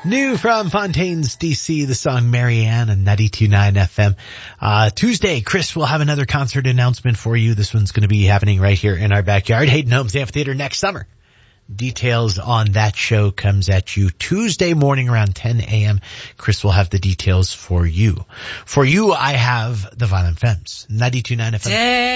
New from Fontaine's DC, the song Marianne on 92.9 FM. Tuesday, Chris will have another concert announcement for you. This one's going to be happening right here in our backyard, Hayden Homes Amphitheater next summer. Details on that show comes at you Tuesday morning around 10 a.m. Chris will have the details for you. For you, I have the Violent Femmes, 92.9 FM.